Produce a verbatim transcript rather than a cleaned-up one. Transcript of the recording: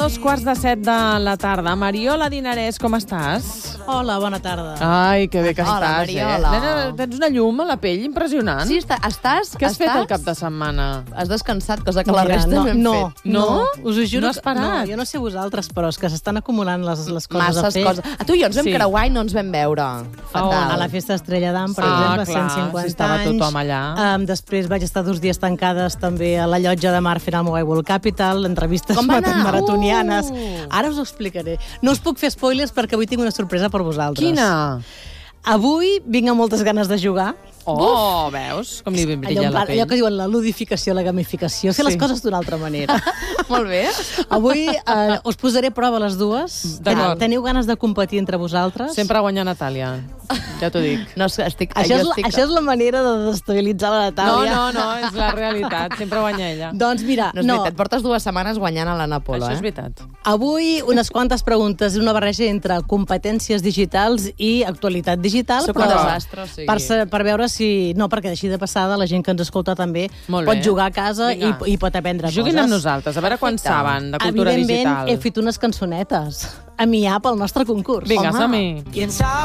dos quarts de set de la tarda. Mariola Dinarès, com estàs? Hola, bona tarda. Ai, que bé que Hola, estàs, Mariola. eh? Nena, tens una llum a la pell impressionant. Sí, està, estàs... Què has estàs? fet el cap de setmana? Has descansat, cosa que la Mira, resta no, no, hem no, fet. No? Us ho juro No has que- parat? No, jo no sé vosaltres, però és que s'estan acumulant les, les coses a Masses fer. coses. A tu i jo ens vam Sí. creuar i no ens vam veure. Fatal. A la festa Estrella d'Am, per Ah, exemple, clar, cent cinquanta si estava anys. tothom allà. Um, després vaig estar dos dies tancades també a la llotja de mar fent el Mobile World Capital, entrevistes Com va anar? maratonianes. Uh! Ara us ho explicaré. No us puc fer spoilers perquè avui tinc una sorpresa per vosaltres. Quina? Avui vinc amb moltes ganes de jugar. Oh, veus? Com li Allò, brilla en la plan, pell. allò que diuen la ludificació, la gamificació, fer Sí. les coses d'una altra manera. Molt bé. Avui eh, us posaré a prova les dues. D'acord. Teniu ganes de competir entre vosaltres? Sempre guanya Natàlia, ja t'ho dic. No, estic, Això jo és, la, estic... això és la manera de destabilitzar la No, Natàlia. no, no, és la realitat. Sempre guanya ella. Doncs mira, No és no, veritat, portes dues setmanes guanyant a l'Anna Polo, Això és eh? veritat. avui unes quantes preguntes, una barreja entre competències digitals i actualitat digital. Sóc però un desastre, o sigui. Per, sa- per veure si... No, perquè així de passada la gent que ens escolta també Molt pot bé. jugar a casa i, Vinga. i pot aprendre Juguin coses. amb nosaltres, a veure quan Perfecte. saben de cultura Evidentment, digital. he fet unes cançonetes a miar pel nostre concurs. Vinga, Home. som-hi. ¿Quién sabe?